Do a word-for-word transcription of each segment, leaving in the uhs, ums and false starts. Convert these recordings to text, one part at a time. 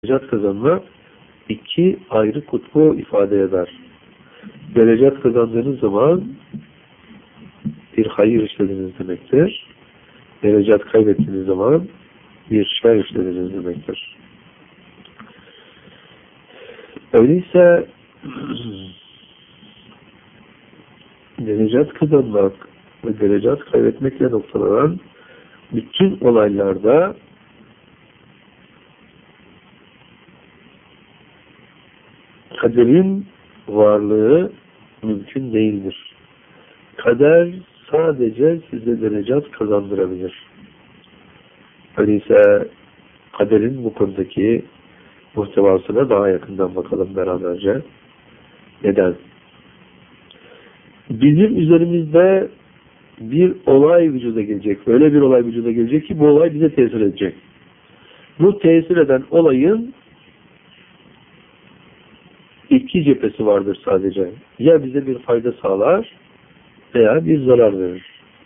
Derecat kazanmak iki ayrı kutbu ifade eder. Derecat kazandığınız zaman bir hayır işlediniz demektir. Derecat kaybettiğiniz zaman bir şer işlediniz demektir. Öyleyse derecat kazanmak ve derecat kaybetmekle noktalanan bütün olaylarda kaderin varlığı mümkün değildir. Kader sadece size derecat kazandırabilir. Öyleyse kaderin bu konudaki muhtevasına daha yakından bakalım beraberce. Neden? Bizim üzerimizde bir olay vücuda gelecek. Öyle bir olay vücuda gelecek ki bu olay bize tesir edecek. Bu tesir eden olayın iki cephesi vardır sadece. Ya bize bir fayda sağlar veya bir zarar verir.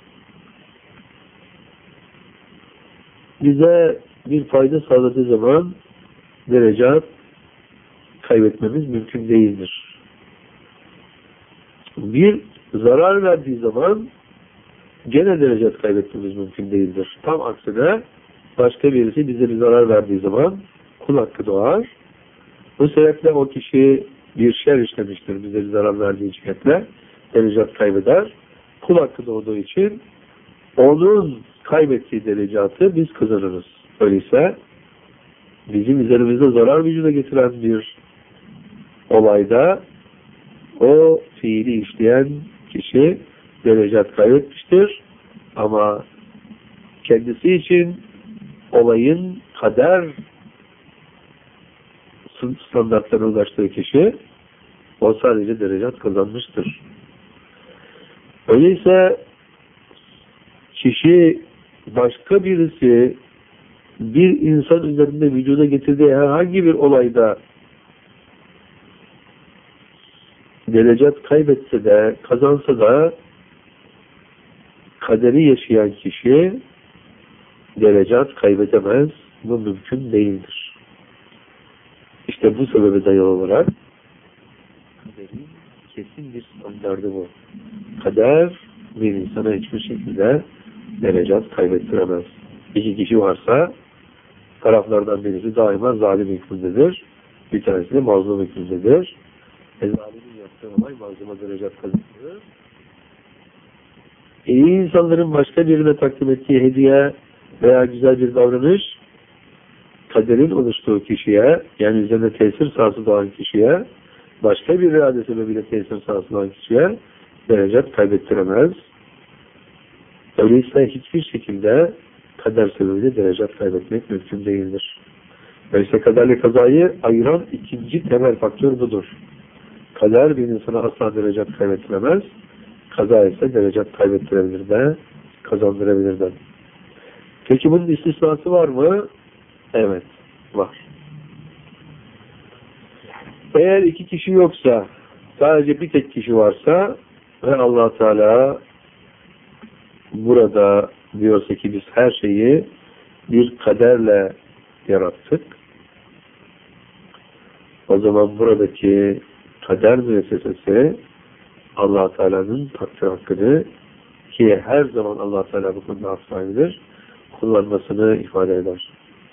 Bize bir fayda sağladığı zaman derecat kaybetmemiz mümkün değildir. Bir zarar verdiği zaman gene derecat kaybetmemiz mümkün değildir. Tam aksine başka birisi bize bir zarar verdiği zaman kul hakkı doğar. Bu sebeple o kişi bir şer işlemiştir bize bir zarar verdiği cihetle. Derecat kaybeder. Kul hakkı doğduğu için onun kaybettiği derecatı biz kazanırız. Öyleyse bizim üzerimizde zarar vücuda getiren bir olayda o fiili işleyen kişi derecat kaybetmiştir. Ama kendisi için olayın kader standartlarına ulaştığı kişi o sadece derecat kazanmıştır. Öyleyse kişi başka birisi bir insan üzerinde vücuda getirdiği herhangi bir olayda derecat kaybetse de kazansa da kaderi yaşayan kişi derecat kaybedemez. Bu mümkün değildir. İşte bu sebebe dayalı olarak kaderin kesin bir standardı bu. Kader bir insana hiçbir şekilde derecat kaybettiremez. İki kişi varsa taraflardan birisi daima zalim hükmündedir. Bir tanesi de mazlum hükmündedir. E zalimin yaptığı olay mazluma derecat kazandırır. İyi insanların başka birine takdim ettiği hediye veya güzel bir davranış kaderin oluştuğu kişiye, yani üzerine tesir sahası doğan kişiye, başka bir irade sebebiyle tesir sahası doğan kişiye derecat kaybettiremez. Öyleyse hiçbir şekilde kader sebebiyle derecat kaybetmek mümkün değildir. Öyleyse kaderle kazayı ayıran ikinci temel faktör budur. Kader bir insana asla derecat kaybettiremez. Kaza ise derecat kaybettirebilir de, kazandırabilir de. Peki bunun istisnası var mı? Evet, var. Eğer iki kişi yoksa, sadece bir tek kişi varsa ve Allah Teala burada diyorsa ki biz her şeyi bir kaderle yarattık. O zaman buradaki kader müessesesi Allah Teala'nın takdir hakkını, ki her zaman Allah Teala bu konuda hak sahibidir, kullanmasını ifade eder.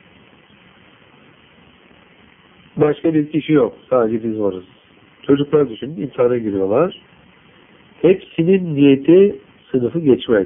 Başka bir kişi yok. Sadece biz varız. Çocuklar düşünün, imtihana giriyorlar. Hepsinin niyeti sınıfı geçmek.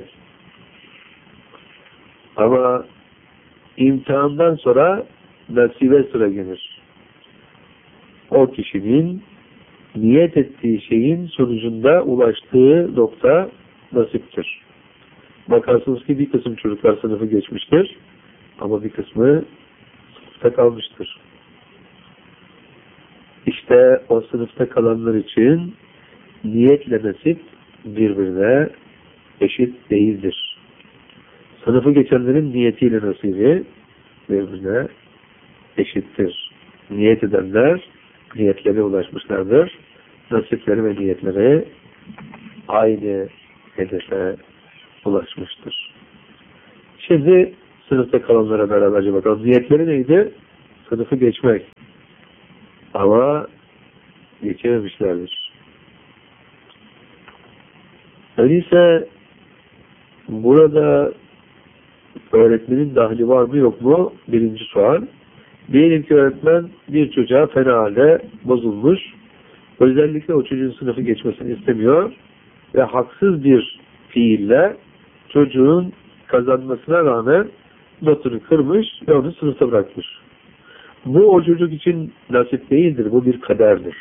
Ama imtihandan sonra nasibe sıra gelir. O kişinin niyet ettiği şeyin sonucunda ulaştığı nokta nasiptir. Bakarsınız ki bir kısım çocuklar sınıfı geçmiştir ama bir kısmı sınıfta kalmıştır. İşte o sınıfta kalanlar için niyetle nasip birbirine eşit değildir. Sınıfı geçenlerin niyetiyle nasibi birbirine eşittir. Niyet edenler niyetlerine ulaşmışlardır. Nasipleri ve niyetleri aynı hedefe ulaşmıştır. Şimdi sınıfta kalanlara beraberce bakalım. Niyetleri neydi? sınıfı geçmek. Ama geçememişlerdir. Öyleyse burada öğretmenin dahli var mı yok mu? Birinci sual. Diyelim ki öğretmen bir çocuğa fena halde bozulmuş. Özellikle o çocuğun sınıfı geçmesini istemiyor ve haksız bir fiille çocuğun kazanmasına rağmen notunu kırmış ve onu sınıfta bırakmış. Bu o çocuk için nasip değildir. Bu bir kaderdir.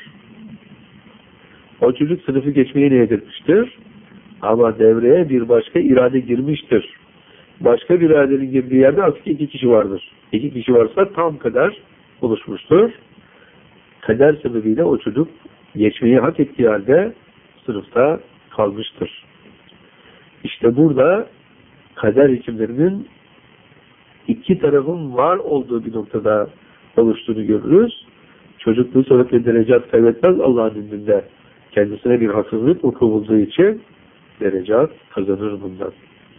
O çocuk sınıfı geçmeye niyet etmiştir. Ama devreye bir başka irade girmiştir. Başka bir iradenin girdiği yerde aslında iki kişi vardır. İki kişi varsa tam kader oluşmuştur. Kader sebebiyle o çocuk geçmeyi hak ettiği halde sınıfta kalmıştır. İşte burada kader hükümlerinin iki tarafın var olduğu bir noktada oluştuğunu görürüz. Çocuk bu sebeple derecat kaybetmez Allah'ın indinde. Kendisine bir haksızlık vuku bulduğu için derecat kazanır bundan.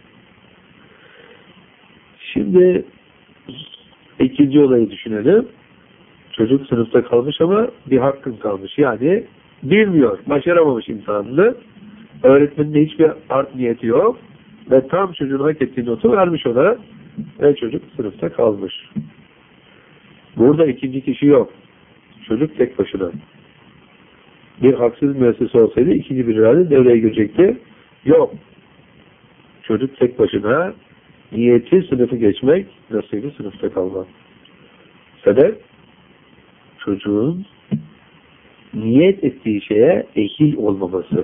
Şimdi ikinci olayı düşünelim. Çocuk sınıfta kalmış ama bir hakkın kalmış. Yani bilmiyor, başaramamış imtihanını. Öğretmenin de hiçbir art niyeti yok. Ve tam çocuğun hak ettiği notu vermiş ona. Ve çocuk sınıfta kalmış. Burada ikinci kişi yok. Çocuk tek başına. Bir haksız müessese olsaydı ikinci bir irade devreye girecekti. Yok. Çocuk tek başına, niyeti sınıfı geçmek, nasibi sınıfta kalmak. Sebep? Çocuğun niyet ettiği şeye ehil olmaması.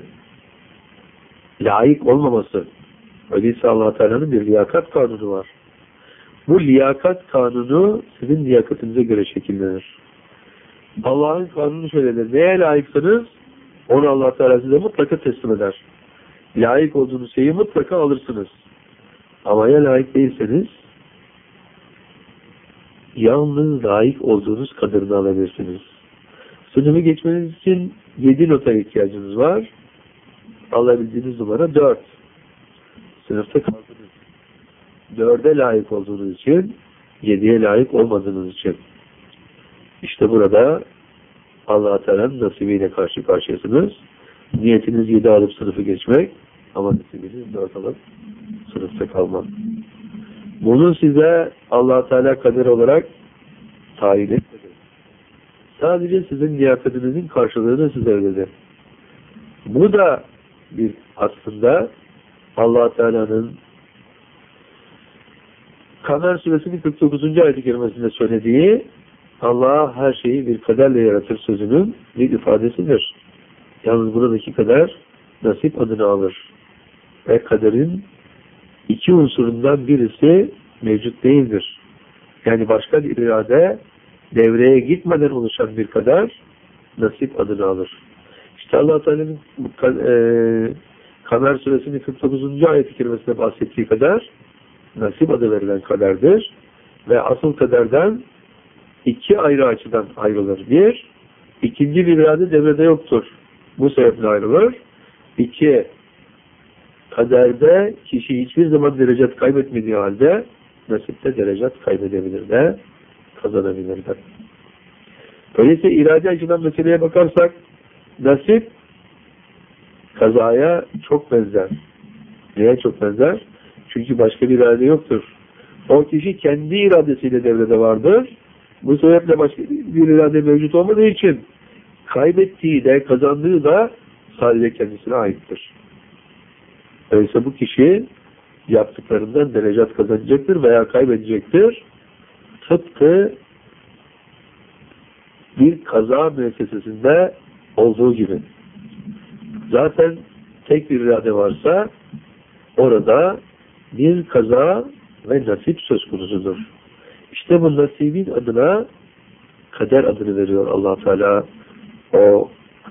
Layık olmaması. Öyleyse Allah Teala'nın bir liyakat kanunu var. Bu liyakat kanunu sizin liyakatinize göre şekillenir. Allah'ın kanunu şöyledir. Neye layıksanız onu Allah Teala size mutlaka teslim eder. Layık olduğunuz şeyi mutlaka alırsınız. Ama ya layık değilseniz yalnız layık olduğunuz kadarını alabilirsiniz. Sınıfı geçmeniz için yedi nota ihtiyacınız var. Alabildiğiniz numara dört. Sınıfta kaldınız. dörde layık olduğunuz için, yediye layık olmadığınız için. İşte burada Allah-u Teala'nın nasibiyle karşı karşıyasınız. Niyetiniz yedi alıp sınıfı geçmek ama nasibiniz dört alıp sınıfta kalmak. Bunu size Allah-u Teala kader olarak tayin etmedi. Sadece sizin liyakatinizin karşılığını size ödedi. Bu da bir aslında Allah-u Teala'nın Kamer suresinin kırk dokuzuncu ayet-i kerimesinde söylediği Allah her şeyi bir kaderle yaratır sözünün bir ifadesidir. Yalnız buradaki kader nasip adını alır. Ve kaderin iki unsurundan birisi mevcut değildir. Yani başka bir irade devreye gitmeden oluşan bir kader nasip adını alır. İşte Allah-u Teala'nın e, Kamer suresinin kırk dokuzuncu ayet-i kerimesinde bahsettiği kader nasip adı verilen kaderdir. Ve asıl kaderden iki ayrı açıdan ayrılır. Bir, ikinci bir irade devrede yoktur. Bu sebeple ayrılır. İki, kaderde kişi hiçbir zaman derecat kaybetmediği halde nasipte derecat kaybedebilir de kazanabilir de. Öyleyse irade açıdan meseleye bakarsak nasip kazaya çok benzer. Neye çok benzer? Çünkü başka bir irade yoktur. O kişi kendi iradesiyle devrede vardır. Bu sebeple başka bir irade mevcut olmadığı için kaybettiği de kazandığı da sadece kendisine aittir. Öyleyse bu kişi yaptıklarından derecat kazanacaktır veya kaybedecektir. Tıpkı bir kaza müessesesinde olduğu gibi. Zaten tek bir irade varsa orada bir kaza ve nasip söz konusudur. İşte bu nasibin adına kader adını veriyor Allah Teala. O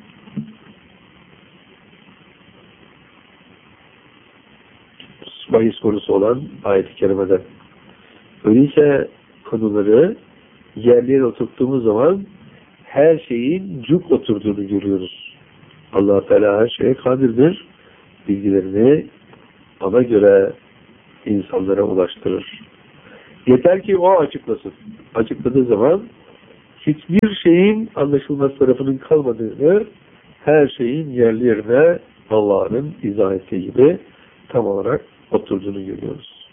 bahis konusu olan ayet-i kerimede. Öyleyse konuları yerlere oturttuğumuz zaman her şeyin cuk oturduğunu görüyoruz. Allah Teala her şeye kadirdir. Bilgilerini ona göre insanlara ulaştırır. Yeter ki o açıklasın. Açıkladığı zaman hiçbir şeyin anlaşılmaz tarafının kalmadığını, her şeyin yerli yerine Allah'ın izah ettiği gibi tam olarak oturduğunu görüyoruz.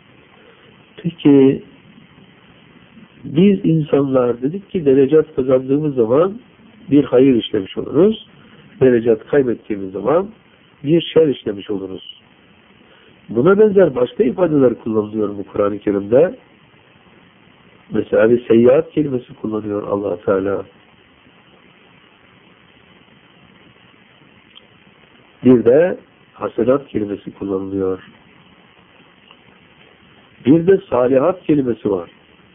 Peki biz insanlar dedik ki derecat kazandığımız zaman bir hayır işlemiş oluruz. Derecat kaybettiğimiz zaman bir şer işlemiş oluruz. Buna benzer başka ifadeler kullanılıyor mu Kur'an-ı Kerim'de? Mesela bir seyyiat kelimesi kullanıyor Allah Teala. Bir de hasenat kelimesi kullanılıyor. Bir de salihat kelimesi var.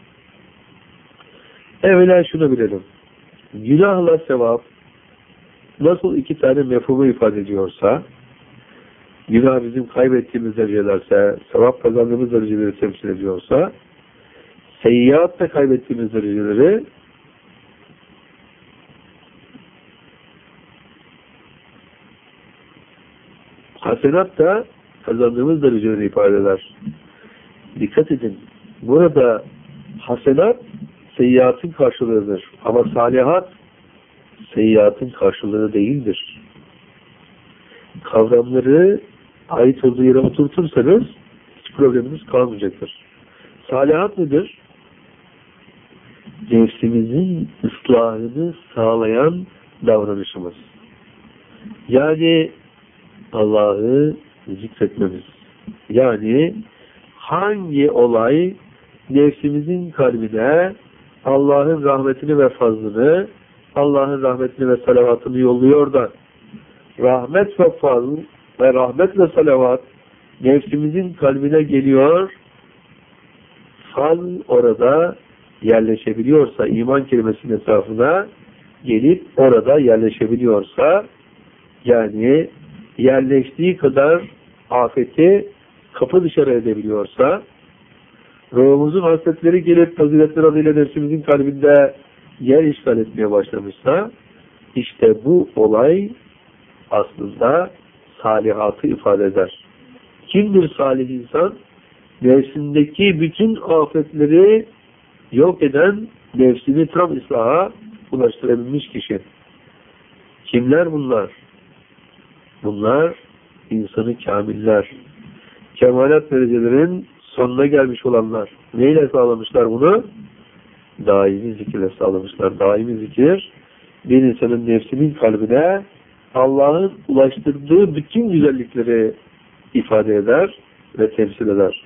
Evvela şunu bilelim. Günahla sevap nasıl iki tane mefhumu ifade ediyorsa, günah bizim kaybettiğimiz derecelerse, sevap kazandığımız dereceleri temsil ediyorsa, seyyiat da kaybettiğimiz dereceleri, hasenat da kazandığımız dereceleri ifade eder. Dikkat edin. Burada hasenat seyyiatın karşılığıdır. Ama salihat seyyiatın karşılığı değildir. Kavramları ait olduğu yere oturtursanız hiç probleminiz kalmayacaktır. Salihat nedir? Nefsimizin ıslahını sağlayan davranışımız. Yani Allah'ı zikretmemiz. Yani hangi olay nefsimizin kalbine Allah'ın rahmetini ve fazlını, Allah'ın rahmetini ve salavatını yolluyor da rahmet ve fazl ve rahmet ve salavat nefsimizin kalbine geliyor, fazl orada yerleşebiliyorsa, iman kelimesinin etrafına gelip orada yerleşebiliyorsa, yani yerleştiği kadar afeti kapı dışarı edebiliyorsa, ruhumuzun hasletleri gelip faziletler adıyla nefsimizin kalbinde yer işgal etmeye başlamışsa, işte bu olay aslında salihatı ifade eder. Kimdir salih insan? Nefsindeki bütün afetleri yok eden, nefsini tam islaha ulaştırabilmiş kişi. Kimler bunlar? Bunlar insanı kamiller. Kemalat derecelerin sonuna gelmiş olanlar. Neyle sağlamışlar bunu? Daimi zikirle sağlamışlar. Daimi zikir bir insanın nefsinin kalbine Allah'ın ulaştırdığı bütün güzellikleri ifade eder ve temsil eder.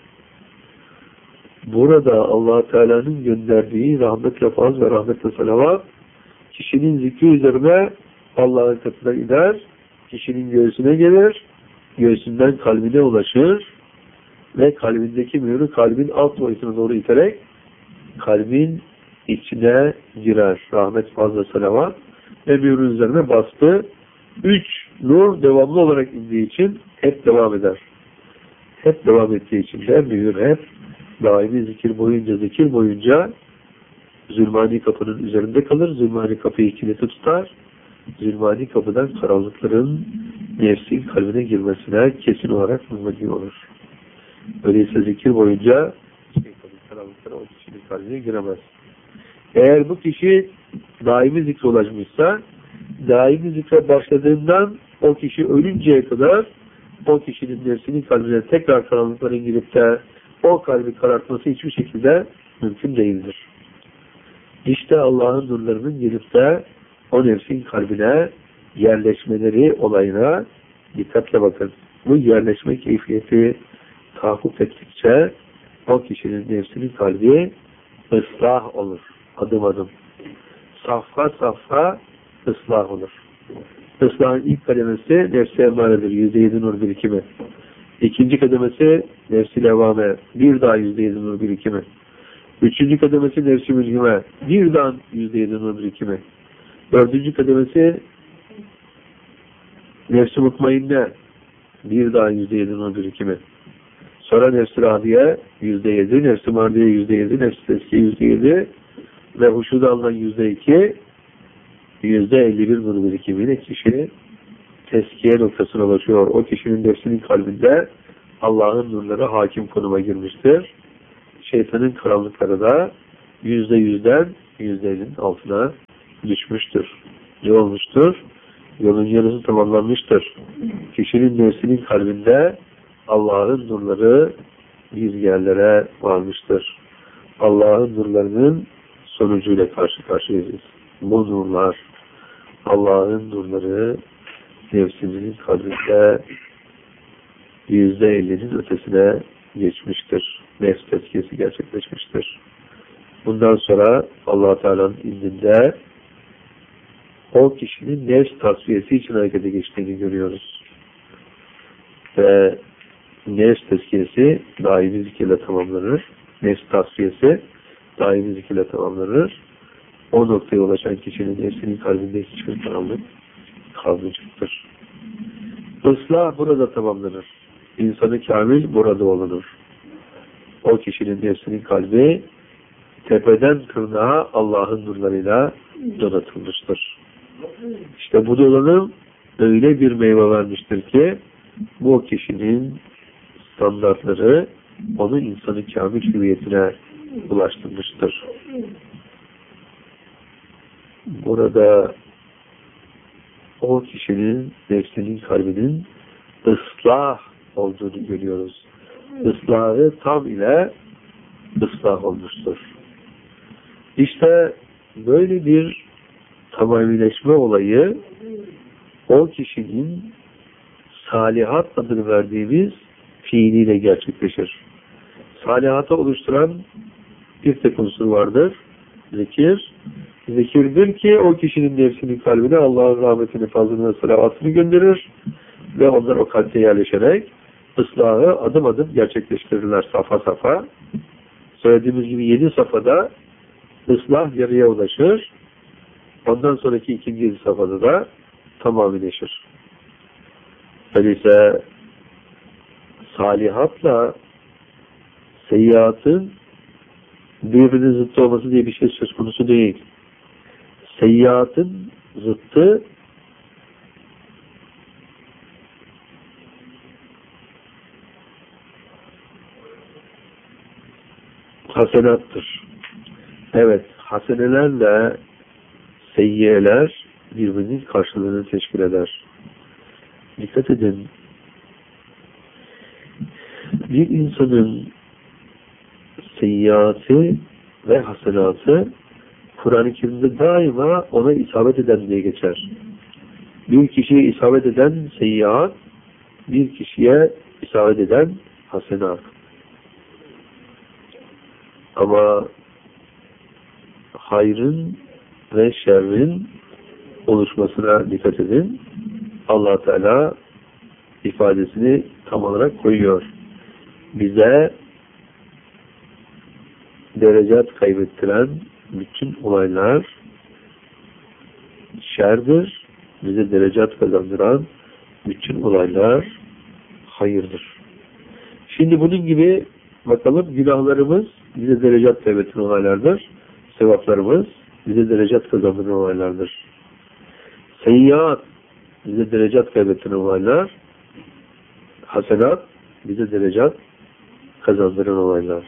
Burada Allah Teala'nın gönderdiği rahmetle faz ve rahmetle salavat kişinin zikri üzerine Allah'ın katına gider, kişinin göğsüne gelir, göğsünden kalbine ulaşır ve kalbindeki mührü kalbin alt boyutuna doğru iterek kalbin içine girer. Rahmet, faz ve salavat ve mührün üzerine bastı. Üç nur devamlı olarak indiği için hep devam eder. Hep devam ettiği için de mühür hep daimi zikir boyunca, zikir boyunca zulmani kapının üzerinde kalır. Zulmani kapıyı kilitli tutar. Zulmani kapıdan karanlıkların nefsin kalbine girmesine kesin olarak mümkün olur. Öyleyse zikir boyunca karanlıklara o kişinin kalbine giremez. Eğer bu kişi daimi zikre ulaşmışsa, daimi zikre başladığından o kişi ölünceye kadar o kişinin nefsinin kalbine tekrar karanlıkların girip de o kalbi karartması hiçbir şekilde mümkün değildir. İşte Allah'ın nurlarının gelip de o nefsin kalbine yerleşmeleri olayına dikkatle bakın. Bu yerleşme keyfiyeti tahakkuk ettikçe o kişinin nefsinin kalbi ıslah olur. Adım adım. Safha safha ıslah olur. Islahın ilk kademesi nefsi emaredir. Yüzde yedi nur birikimi. İkinci kademesi nefsi levame. Bir daha yüzde yedi nur birikimi. Üçüncü kademesi nefsi mülhime. Bir daha yüzde yedi nur birikimi. Dördüncü kademesi nefsi mutmainne. Bir daha yüzde yedi nur birikimi. Sonra nefsi radiye yüzde yedi, nefsi mardiye yüzde yedi, nefsi teskiye yüzde yedi ve huşuda alınan yüzde iki, yüzde elli bir nur birikimiyle kişi teskiye noktasına ulaşıyor. O kişinin nefsinin kalbinde Allah'ın nurları hakim konuma girmiştir. Şeytanın karanlıkları da yüzde yüzden yüzde ellinin altına düşmüştür. Ne olmuştur? Yolun yarısı tamamlanmıştır. Kişinin nefsinin kalbinde Allah'ın nurları bir yerlere varmıştır. Allah'ın nurlarının sonucuyla karşı karşıyayız. Bu nurlar, Allah'ın nurları nefsimizin kalbinde yüzde ellinin ötesine geçmiştir. Nefs tezkiyesi gerçekleşmiştir. Bundan sonra Allah Teala'nın indinde o kişinin nefs tasfiyesi için harekete geçtiğini görüyoruz. Ve nefs tezkiyesi daimi zikirle tamamlanır. Nefs tasfiyesi daimi zikirle tamamlanır. O noktaya ulaşan kişinin nefsinin kalbinde hiçbir karanlık kalmayacaktır. Islah burada tamamlanır. İnsanı kamil burada olunur. O kişinin nefsinin kalbi tepeden tırnağa Allah'ın nurlarıyla donatılmıştır. İşte bu donanım öyle bir meyve vermiştir ki bu kişinin standartları onu insanı kamil hüviyetine ulaştırmıştır. Burada o kişinin nefsinin kalbinin ıslah olduğunu görüyoruz. Islahı tam ile ıslah olmuştur. İşte böyle bir tamamileşme olayı o kişinin salihat adını verdiğimiz fiiliyle gerçekleşir. Salihata oluşturan bir tek unsur vardır. Zikir. Zikirdir ki o kişinin nefsinin kalbine Allah'ın rahmetini, fazlını, salavatını gönderir ve onlar o kalpte yerleşerek ıslahı adım adım gerçekleştirirler safa safa. Söylediğimiz gibi yedi safhada ıslah yarıya ulaşır. Ondan sonraki ikinci yedi safhada da tamamileşir. Öyleyse salihatla seyyiatın birbirinin zıttı olması diye bir şey söz konusu değil. Seyyiatın zıttı hasenattır. Evet, hasenelerle seyyiyeler birbirinin karşılığını teşkil eder. Dikkat edin. Bir insanın seyyiatı ve hasenatı Kur'an-ı Kerim'de daima ona isabet eden diye geçer. Bir kişiye isabet eden seyyiat, bir kişiye isabet eden hasenat. Ama hayrın ve şerrin oluşmasına dikkat edin. Allah Teala ifadesini tam olarak koyuyor. Bize derecat kaybettiren bütün olaylar şerdir. Bize derecat kazandıran bütün olaylar hayırdır. Şimdi bunun gibi bakalım günahlarımız bize derecat kaybettiren olaylardır. Sevaplarımız bize derecat kazandıran olaylardır. Seyyiat bize derecat kaybettiren olaylar, hasenat bize derecat kazandıran olaylar.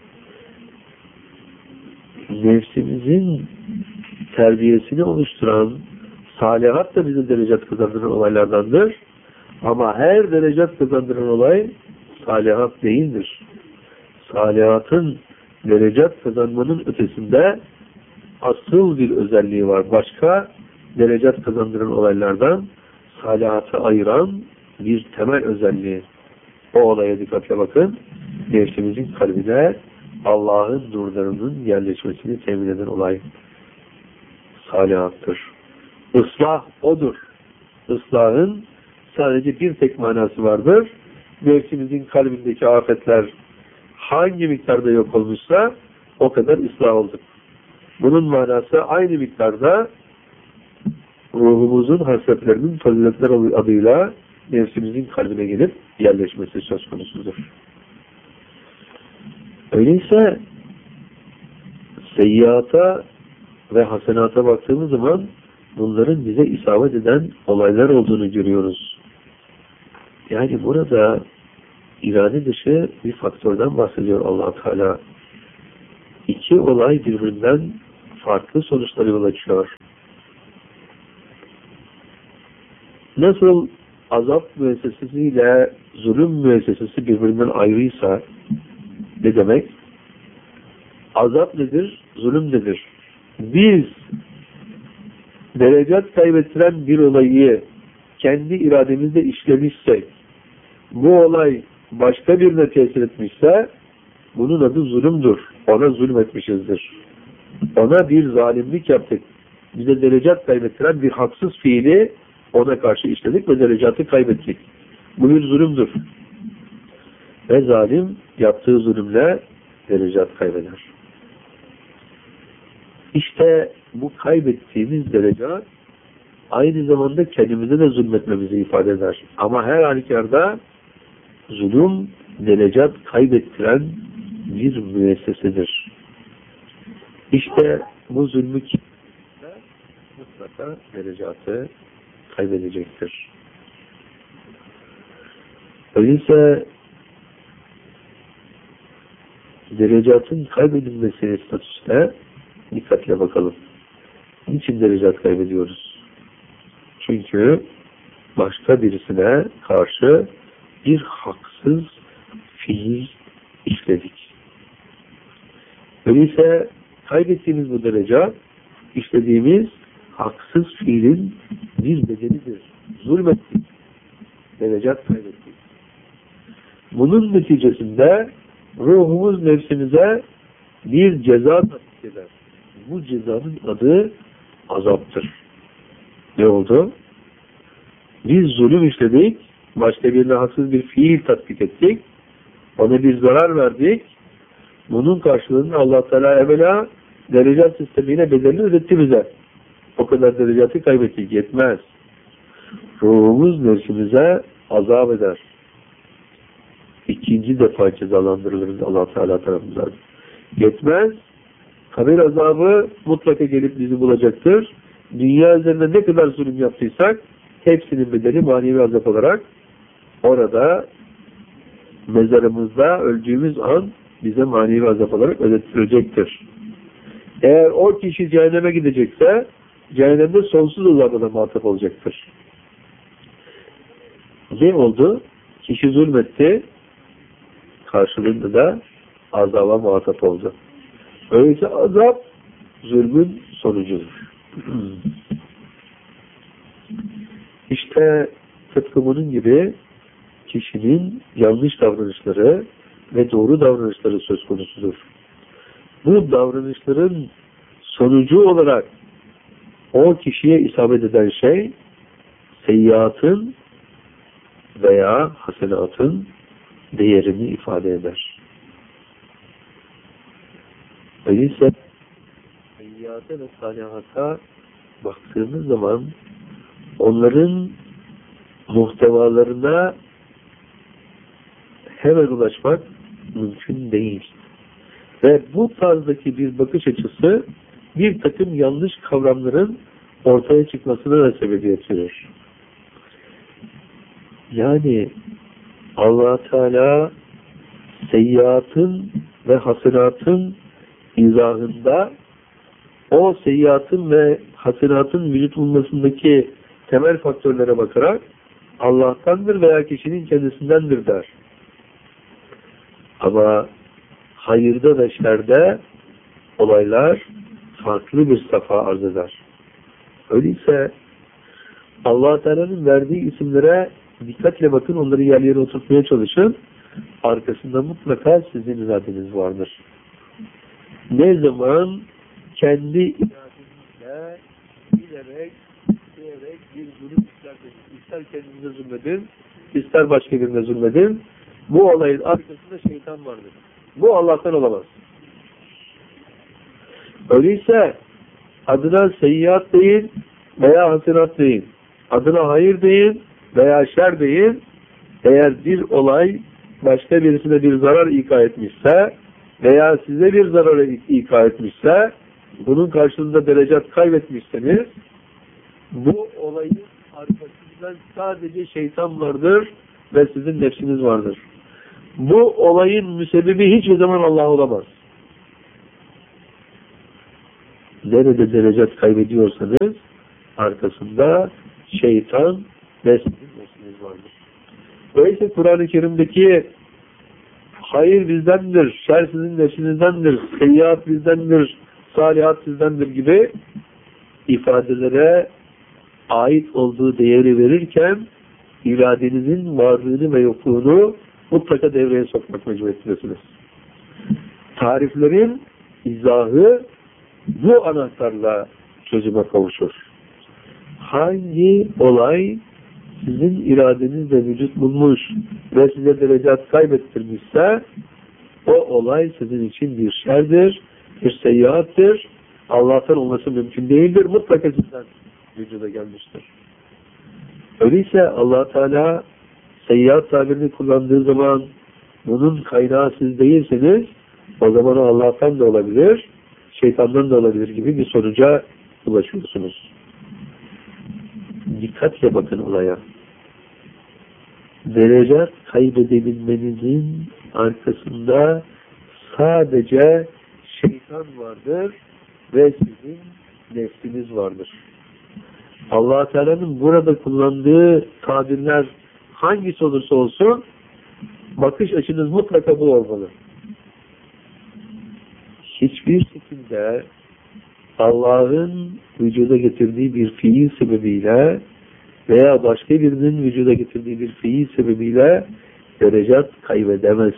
Nefsimizin terbiyesini oluşturan salihat da bize derecat kazandıran olaylardandır. Ama her derecat kazandıran olay salihat değildir. Salihatın derecat kazanmanın ötesinde asıl bir özelliği var. Başka derecat kazandıran olaylardan salihatı ayıran bir temel özelliği. O olaya dikkatle bakın. Nefsimizin kalbine Allah'ın nurlarının yerleşmesini temin eden olay salihattır. Islah odur. Islahın sadece bir tek manası vardır. Nefsimizin kalbindeki afetler hangi miktarda yok olmuşsa o kadar ıslah olduk. Bunun manası aynı miktarda ruhumuzun hasretlerinin faziletler adıyla nefsimizin kalbine gelip yerleşmesi söz konusudur. Öyleyse seyyiata ve hasenata baktığımız zaman bunların bize isabet eden olaylar olduğunu görüyoruz. Yani burada irade dışı bir faktörden bahsediyor Allah Teala. İki olay birbirinden farklı sonuçlara yol açıyor. Nasıl azap müessesesiyle zulüm müessesesi birbirinden ayrıysa, ne demek? Azap nedir? Zulüm nedir? Biz derecat kaybettiren bir olayı kendi irademizle işlemişsek, bu olay başka birine tesir etmişse, bunun adı zulümdür. Ona zulmetmişizdir. Ona bir zalimlik yaptık. Bize derecat kaybettiren bir haksız fiili ona karşı işledik ve derecatı kaybettik. Bu bir zulümdür. Ve zalim yaptığı zulümle derecat kaybeder. İşte bu kaybettiğimiz derecat aynı zamanda kendimize de zulmetmemizi ifade eder. Ama her halükarda zulüm derecat kaybettiren bir müessesedir. İşte bu zulmü mutlaka derecatı kaybedecektir. Öyleyse derecatın kaybedilmesi statüsüne dikkatle bakalım. Niçin derecat kaybediyoruz? Çünkü başka birisine karşı bir haksız fiil işledik. Öyleyse kaybettiğimiz bu derecat işlediğimiz haksız fiilin bir bedelidir. Zulmettik. Derecat kaybettik. Bunun neticesinde ruhumuz nefsimize bir ceza tatbik eder. Bu cezanın adı azaptır. Ne oldu? Biz zulüm işledik, başka birine haksız bir fiil tatbik ettik, ona bir zarar verdik, bunun karşılığında Allah Teala evvela derecat sistemiyle bedelini ödetti bize. O kadar derecatı kaybettik, yetmez. Ruhumuz nefsimize azap eder. İkinci defa cezalandırılırız Allah Teala tarafından. Yetmez. Kabir azabı mutlaka gelip bizi bulacaktır. Dünya üzerinde ne kadar zulüm yaptıysak hepsinin bedeli manevi azap olarak orada mezarımızda öldüğümüz an bize manevi azap olarak ödetilecektir. Eğer o kişi cehenneme gidecekse cehennemde sonsuz azabına muhatap olacaktır. Ne oldu? Kişi zulmetti, karşılığında da azaba muhatap oldu. Öyleyse azap zulmün sonucudur. İşte tıpkı bunun gibi kişinin yanlış davranışları ve doğru davranışları söz konusudur. Bu davranışların sonucu olarak o kişiye isabet eden şey seyyiatın veya hasenatın değerini ifade eder. Öyleyse seyyate ve salihata baktığımız zaman onların muhtevalarına hemen ulaşmak mümkün değil. Ve bu tarzdaki bir bakış açısı bir takım yanlış kavramların ortaya çıkmasına da sebebiyet verir. Yani Allah Teala seyyiatın ve hasenatın izahında o seyyiatın ve hasenatın vücut bulmasındaki temel faktörlere bakarak Allah'tandır veya kişinin kendisindendir der. Ama hayırda ve şerde olaylar farklı bir safa arz eder. Öyleyse Allah Teala'nın verdiği isimlere dikkatle bakın, onları yerlere oturtmaya çalışın. Arkasında mutlaka sizin iradeniz vardır. Ne zaman kendi iradenizle bilerek, isteyerek bir zulüm işlerseniz, ister kendinize zulmedin, ister başka birine zulmedin, bu olayın arkasında şeytan vardır. Bu Allah'tan olamaz. Öyleyse adına seyyiat deyin veya hasenat deyin. Adına hayır deyin veya şer deyin. Eğer bir olay başka birisine bir zarar ika etmişse veya size bir zarar ika etmişse, bunun karşılığında derecat kaybetmişseniz, bu olayın arkasından sadece şeytan vardır ve sizin nefsiniz vardır. Bu olayın müsebbibi hiçbir zaman Allah olamaz. nerede derece kaybediyorsanız arkasında şeytan ve sizin nefsiniz vardır. Öyleyse Kur'an-ı Kerim'deki hayır bizdendir, şer sizin nefsinizdendir, seyyiat bizdendir, salihat sizdendir gibi ifadelere ait olduğu değeri verirken iradenizin varlığını ve yokluğunu mutlaka devreye sokmak mecburiyetindesiniz. Tariflerin izahı bu anahtarla çözüme kavuşur. Hangi olay sizin iradenizle vücut bulmuş ve size derecat kaybettirmişse o olay sizin için bir şerdir, bir seyyiattır. Allah'tan olması mümkün değildir. Mutlaka sizden vücuda gelmiştir. Öyleyse Allah Teala seyyiat tabirini kullandığı zaman bunun kaynağı siz değilseniz o zaman Allah'tan da olabilir, şeytandan da olabilir gibi bir sonuca ulaşıyorsunuz. Dikkatle bakın olaya. Derece kaybedebilmenizin arkasında sadece şeytan vardır ve sizin nefsiniz vardır. Allah Teala'nın burada kullandığı tabirler hangisi olursa olsun bakış açınız mutlaka bu olmalı. Hiçbir şekilde Allah'ın vücuda getirdiği bir fiil sebebiyle veya başka birinin vücuda getirdiği bir fiil sebebiyle derecat kaybedemez.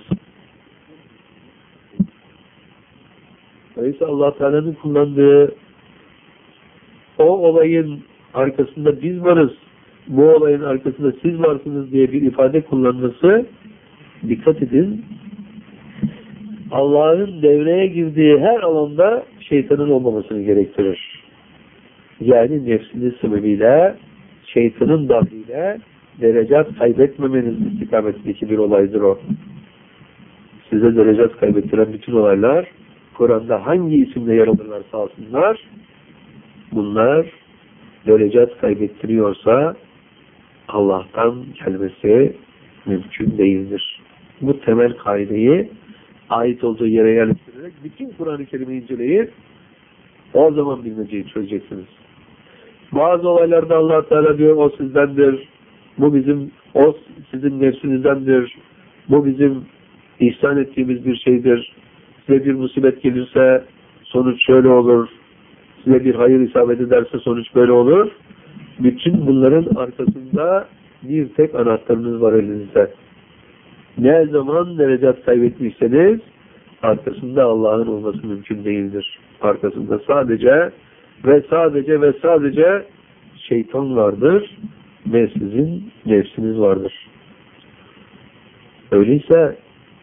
Dolayısıyla Allah Teala'nın kullandığı o olayın arkasında biz varız, bu olayın arkasında siz varsınız diye bir ifade kullanması, dikkat edin, Allah'ın devreye girdiği her alanda şeytanın olmamasını gerektirir. Yani nefsiniz sebebiyle, şeytanın dahiliyle derecat kaybetmemeniz istikametindeki bir olaydır o. Size derecat kaybettiren bütün olaylar, Kur'an'da hangi isimle yer alırlarsa alsınlar, bunlar derecat kaybettiriyorsa Allah'tan gelmesi mümkün değildir. Bu temel kaideyi ait olduğu yere yerleştirerek bütün Kur'an-ı Kerim'i inceleyip o zaman bilmeceyi çözeceksiniz. Bazı olaylarda Allah Teala diyor o sizdendir, bu bizim, o sizin nefsinizdendir, bu bizim ihsan ettiğimiz bir şeydir. Size bir musibet gelirse sonuç şöyle olur, size bir hayır isabet ederse sonuç böyle olur. Bütün bunların arkasında bir tek anahtarınız var elinizde. Ne zaman derecat kaybetmişseniz arkasında Allah'ın olması mümkün değildir. Arkasında sadece ve sadece ve sadece şeytan vardır ve sizin nefsiniz vardır. Öyleyse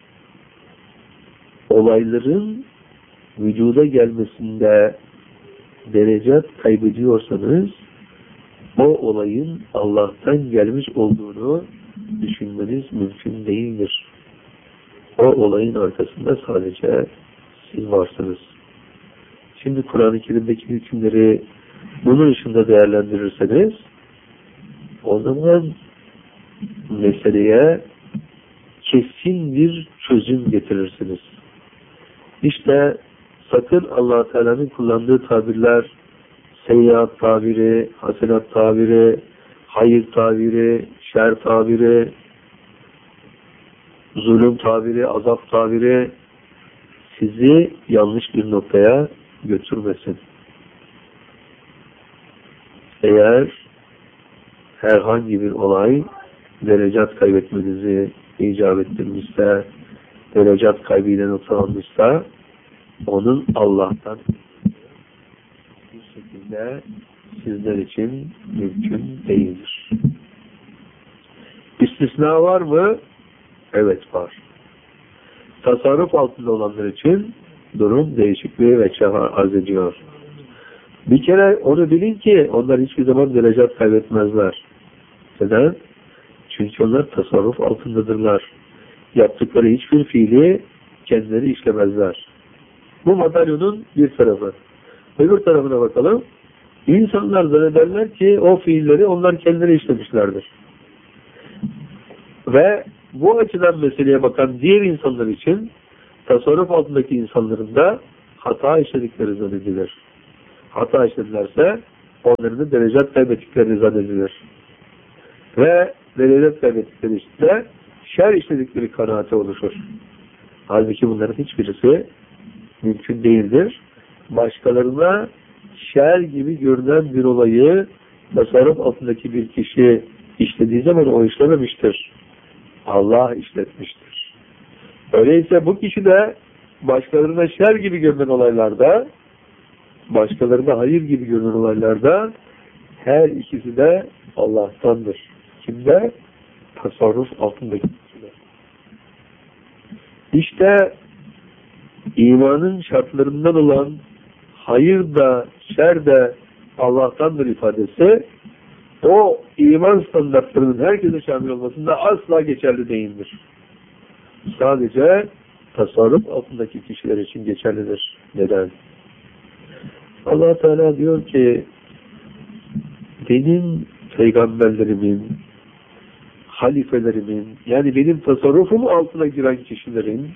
olayların vücuda gelmesinde derecat kaybediyorsanız o olayın Allah'tan gelmiş olduğunu düşünmeniz mümkün değildir. O olayın arkasında sadece siz varsınız. Şimdi Kur'an-ı Kerim'deki hükümleri bunun ışığında değerlendirirseniz o zaman meseleye kesin bir çözüm getirirsiniz. İşte sakın Allah Teala'nın kullandığı tabirler, seyyiat tabiri, hasenat tabiri, hayır tabiri, şer tabiri, zulüm tabiri, azap tabiri sizi yanlış bir noktaya götürmesin. Eğer herhangi bir olay derecat kaybetmenizi icap ettirmişse, derecat kaybıyla noktalanmışsa onun Allah'tan bir şekilde sizler için mümkün değildir. İstisna var mı? Evet var. Tasarruf altında olanlar için durum değişikliği ve çağrı arz ediyor. Bir kere onu bilin ki onlar hiçbir zaman derecat kaybetmezler. Neden? Çünkü onlar tasarruf altındadırlar. Yaptıkları hiçbir fiili kendileri işlemezler. Bu madalyonun bir tarafı. Öbür tarafına bakalım. İnsanlar zannederler ki o fiilleri onlar kendileri işlemişlerdir. Ve bu açıdan meseleye bakan diğer insanlar için tasarruf altındaki insanların da hata işledikleri zannedilir. hata işledilerse onların da derecat kaybettiklerini zannedilir. Ve derecat kaybettikleri işte şer işledikleri kanaati oluşur. Halbuki bunların hiçbirisi mümkün değildir. Başkalarına şer gibi görünen bir olayı tasarruf altındaki bir kişi işlediği zaman o işlememiştir. Allah işletmiştir. Öyleyse bu kişi de başkalarına şer gibi görünen olaylarda, başkalarına hayır gibi görünen olaylarda her ikisi de Allah'tandır. Kimde? Tasarruf altındaki kişiler. İşte imanın şartlarından olan hayır da şer de Allah'tandır ifadesi o iman standartlarının herkese şamil olmasında asla geçerli değildir. Sadece tasarruf altındaki kişiler için geçerlidir. Neden? Allah Teala diyor ki benim peygamberlerimin, halifelerimin, yani benim tasarrufum altına giren kişilerin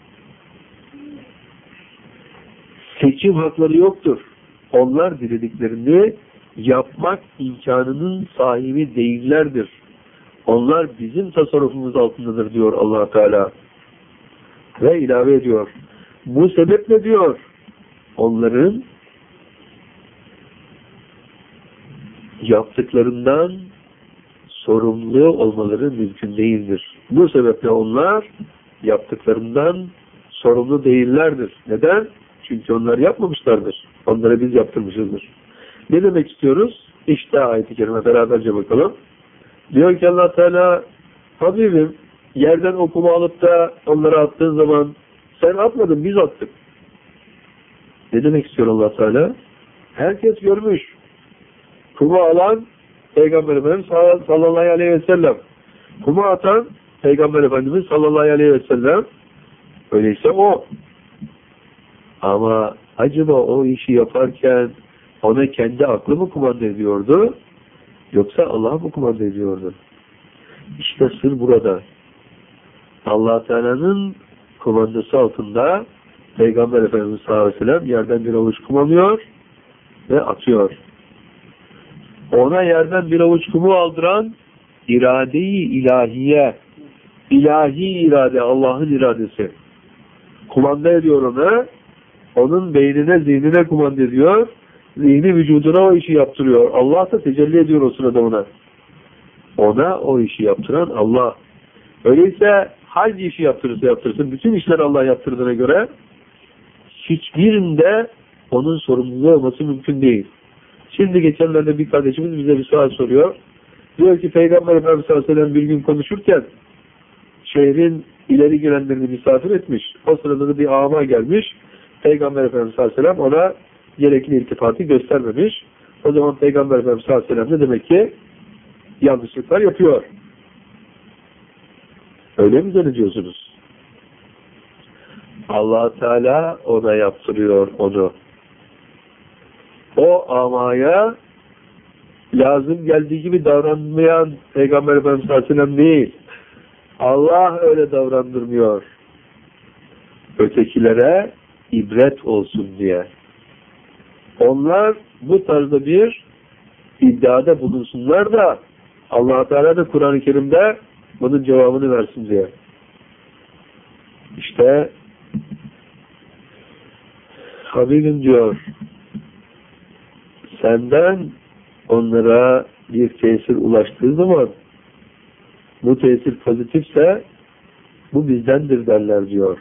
seçim hakları yoktur. Onlar dilediklerini yapmak imkanının sahibi değillerdir. Onlar bizim tasarrufumuz altındadır diyor Allah Teala. Ve ilave ediyor. Bu sebeple diyor onların yaptıklarından sorumlu olmaları mümkün değildir. Bu sebeple onlar yaptıklarından sorumlu değillerdir. Neden? Çünkü onlar yapmamışlardır. Onlara biz yaptırmışızdır. Ne demek istiyoruz? İşte ayet-i kerime beraberce bakalım. Diyor ki Allah Teala Habibim yerden okuma alıp da onlara attığın zaman sen atmadın biz attık. Ne demek istiyor Allah Teala? Herkes görmüş. Kuma alan Peygamber Efendimiz sallallahu aleyhi ve sellem. Kuma atan Peygamber Efendimiz sallallahu aleyhi ve sellem. Öyleyse o. Ama acaba o işi yaparken ona kendi aklı mı kumanda ediyordu? Yoksa Allah mı kumanda ediyordu? İşte sır burada. Allah Teala'nın kumandası altında Peygamber Efendimiz sallallahu aleyhi ve sellem yerden bir avuç kum alıyor ve atıyor. Ona yerden bir avuç kumu aldıran irade-i ilahiye, ilahi irade, Allah'ın iradesi. Kumanda ediyor ona, onun beynine, zihnine kumanda ediyor, zihni vücuduna o işi yaptırıyor. Allah da tecelli ediyor o sırada ona. Ona o işi yaptıran Allah. Öyleyse hangi işi yaptırırsa yaptırsın, bütün işler Allah yaptırdığına göre hiçbirinde onun sorumluluğu olması mümkün değil. Şimdi geçenlerde bir kardeşimiz bize bir sual soruyor. Diyor ki Peygamber Efendimiz sallallahu aleyhi ve sellem bir gün konuşurken şehrin ileri gelenlerini misafir etmiş. O sırada da bir ama gelmiş. Peygamber Efendimiz sallallahu aleyhi ve sellem ona gerekli iltifatı göstermemiş. O zaman Peygamber Efendimiz sallallahu aleyhi ve sellem de demek ki yanlışlıklar yapıyor. Öyle mi zannediyorsunuz? Allah Teala ona yaptırıyor onu. O amaya lazım geldiği gibi davranmayan Peygamber Efendimiz sallallahu aleyhi ve sellem değil. Allah öyle davrandırmıyor. Ötekilere ibret olsun diye. Onlar bu tarzda bir iddiada bulunsunlar da Allah Teala da Kur'an-ı Kerim'de bunun cevabını versin diye. İşte Habibim diyor senden onlara bir tesir ulaştığı zaman bu tesir pozitifse bu bizdendir derler diyor.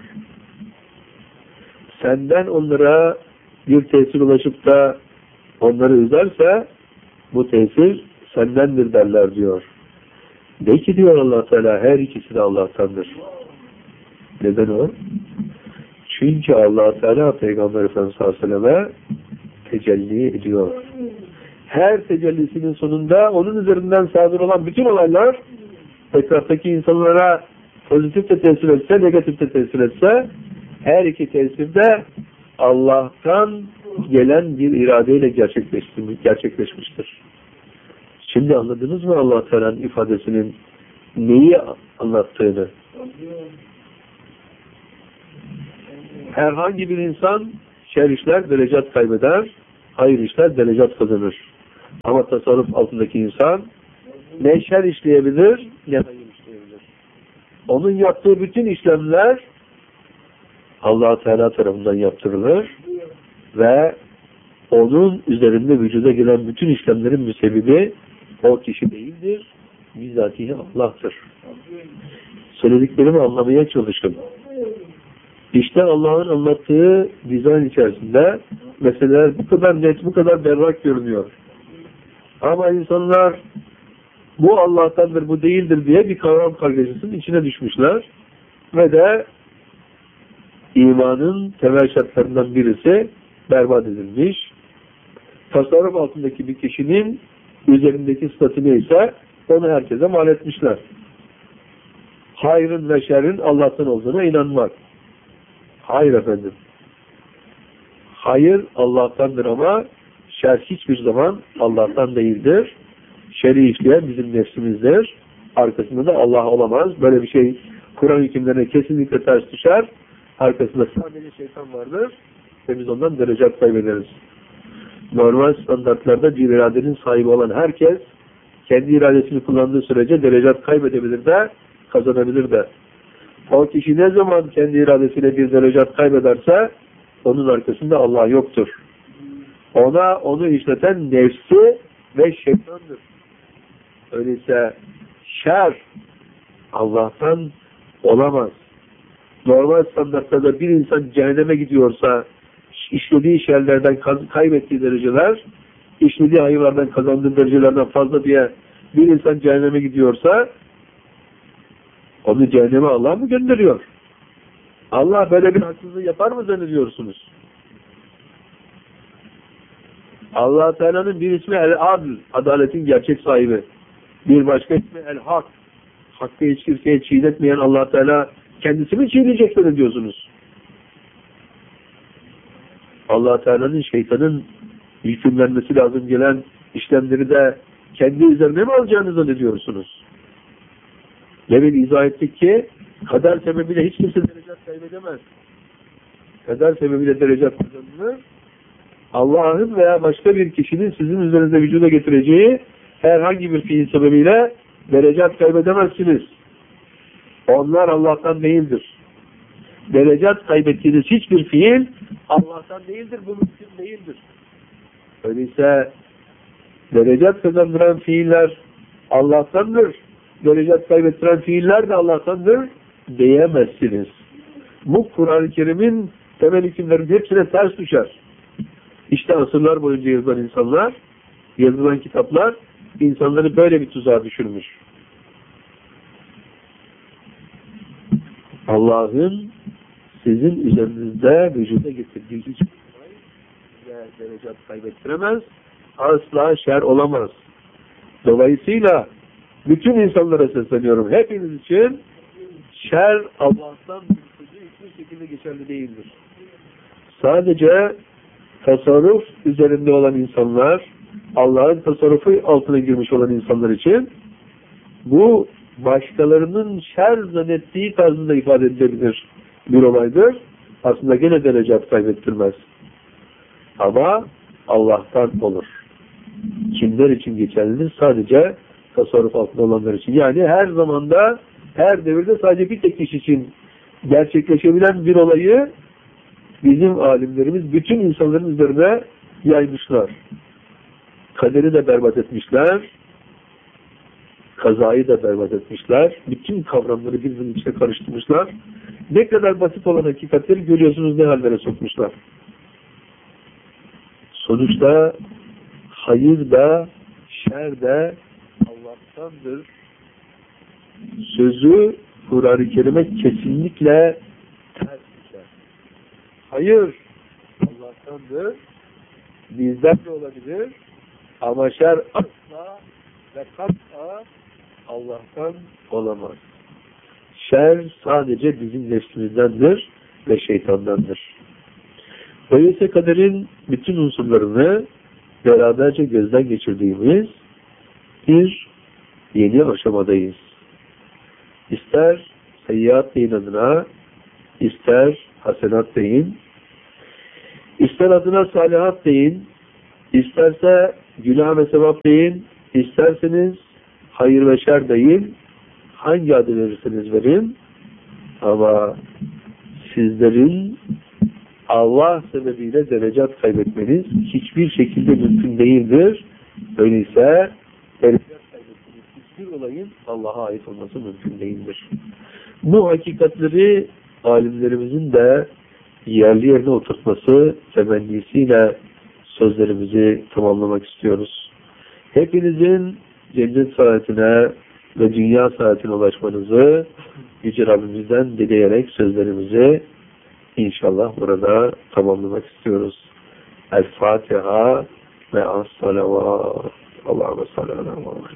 Senden onlara bir tesir ulaşıp da onları üzerse bu tesir sendendir derler diyor. De ki diyor Allah Teala her ikisi de Allah'tandır. Neden o? Çünkü Allah Teala Peygamber Efendimiz sallallahu aleyhi ve selleme tecelli ediyor. Her tecellisinin sonunda onun üzerinden sadır olan bütün olaylar etraftaki insanlara pozitif de tesir etse, negatif de tesir etse her iki tesir de Allah'tan gelen bir iradeyle gerçekleşmiştir. Şimdi anladınız mı Allah Teala'nın ifadesinin neyi anlattığını? Herhangi bir insan şer işler, derecat kaybeder. hayır işler, derecat kazanır. Ama tasarruf altındaki insan ne şer işleyebilir, ne hayır işleyebilir. Onun yaptığı bütün işlemler Allah-u Teala tarafından yaptırılır ve onun üzerinde vücuda gelen bütün işlemlerin müsebbibi o kişi değildir, bizzatihi Allah'tır. Söylediklerimi anlamaya çalışın. İşte Allah'ın anlattığı dizayn içerisinde meseleler bu kadar net, bu kadar berrak görünüyor. Ama insanlar bu Allah'tandır, bu değildir diye bir kavram kargaşasının içine düşmüşler. Ve de imanın temel şartlarından birisi berbat edilmiş. Tasarruf altındaki bir kişinin üzerindeki statü neyse onu herkese mal etmişler. Hayrın ve şerrin Allah'tan olduğuna inanmak. Hayır efendim. Hayır Allah'tandır ama şer hiçbir zaman Allah'tan değildir. Şer'i işleyen bizim nefsimizdir. Arkasında da Allah olamaz. Böyle bir şey Kur'an hükümlerine kesinlikle ters düşer. Arkasında sadece şeytan vardır ve biz ondan derecat kaybederiz. Normal standartlarda bir iradenin sahibi olan herkes kendi iradesini kullandığı sürece derecat kaybedebilir de kazanabilir de. O kişi ne zaman kendi iradesiyle bir derecat kaybederse onun arkasında Allah yoktur. Ona onu işleten nefsi ve şeytandır. Öyleyse şer Allah'tan olamaz. Normal standartlarda bir insan cehenneme gidiyorsa işlediği şerlerden kaybettiği dereceler, işlediği hayırlardan kazandığı derecelerden fazla diye bir insan cehenneme gidiyorsa onu cehenneme Allah mı gönderiyor? Allah böyle bir haksızlığı yapar mı zannediyorsunuz? Allah Teala'nın bir ismi El-Adl, adaletin gerçek sahibi. Bir başka ismi El-Hak, hakkı hiç kimseye çiğnetmeyen Allah Teala kendisi mi çiğneyecek zannediyorsunuz? Allah Teala'nın şeytanın hükümlenmesi lazım gelen işlemleri de kendi üzerine mi alacağını zannediyorsunuz? Demin izah ettik ki kader sebebiyle hiç kimse derecat kaybedemez. Kader sebebiyle derecat kazanılır. Allah'ın veya başka bir kişinin sizin üzerinize vücuda getireceği herhangi bir fiil sebebiyle derecat kaybedemezsiniz. Onlar Allah'tan değildir. Derecat kaybettiğiniz hiçbir fiil Allah'tan değildir, bu mümkün değildir. Öyleyse derecat kazandıran fiiller Allah'tandır. Derecat kaybettiren fiiller de Allah'tandır diyemezsiniz. Bu Kur'an-ı Kerim'in temel hükümlerin hepsine ters düşer. İşte asırlar boyunca yazılan insanlar, yazılan kitaplar insanları böyle bir tuzağa düşürmüş. Allah'ın sizin üzerinizde vücuda getirdiği hiçbir şey derecat kaybettiremez, asla şer olamaz. Dolayısıyla bütün insanlara sesleniyorum. Hepiniz için şer Allah'tan bir sözü hiçbir şekilde geçerli değildir. Sadece tasarruf üzerinde olan insanlar, Allah'ın tasarrufu altına girmiş olan insanlar için bu başkalarının şer zannettiği tarzında ifade edilebilir bir olaydır. Aslında gene derecat kaybettirmez. Ama Allah'tan olur. Kimler için geçerlidir? Sadece tasarruf altında olanlar için. Yani her zamanda, her devirde sadece bir tek kişi için gerçekleşebilen bir olayı bizim alimlerimiz bütün insanların üzerine yaymışlar. Kaderi de berbat etmişler, kazayı da berbat etmişler, bütün kavramları birbirinin içine karıştırmışlar. Ne kadar basit olan hakikatleri görüyorsunuz ne hallere sokmuşlar. Sonuçta hayır da, şer de Allah'tandır. Sözü Kur'an-ı Kerim'e kesinlikle ters düşer. Hayır Allah'tandır. Bizden de olabilir. Ama şer asla ve kat'a Allah'tan olamaz. Şer sadece bizim nefsimizdendir ve şeytandandır. Öyleyse kaderin bütün unsurlarını beraberce gözden geçirdiğimiz bir yeni aşamadayız. İster seyyiat deyin adına, ister hasenat deyin, ister adına salihat deyin, İsterse günah ve sevap deyin, isterseniz hayır ve şer deyin, hangi adı verirseniz verin, ama sizlerin Allah sebebiyle derecat kaybetmeniz hiçbir şekilde mümkün değildir. Öyleyse derecat kaybettiğiniz hiçbir olayın Allah'a ait olması mümkün değildir. Bu hakikatleri alimlerimizin de yerli yerine oturtması temennisiyle sözlerimizi tamamlamak istiyoruz. Hepinizin cennet saatine ve dünya saatine ulaşmanızı Yüce Rabbimizden dileyerek sözlerimizi İnşallah burada tamamlamak istiyoruz. El-Fatiha ve as-salavat. Allahümme salli ala Muhammed.